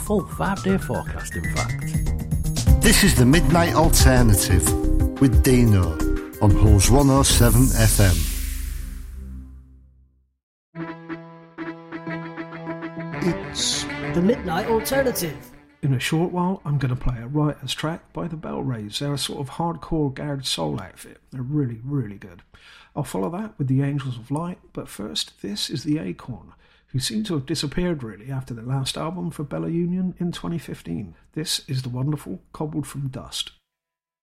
full 5-day forecast, in fact. This is the Midnight Alternative with Dino on Hulls 107 FM. It's the Midnight Alternative. In a short while, I'm going to play a writer's track by the Bell Rays. They're a sort of hardcore garage soul outfit. They're really, really good. I'll follow that with the Angels of Light, but first, this is the Acorn, who seem to have disappeared really after their last album for Bella Union in 2015. This is the wonderful Cobbled from Dust.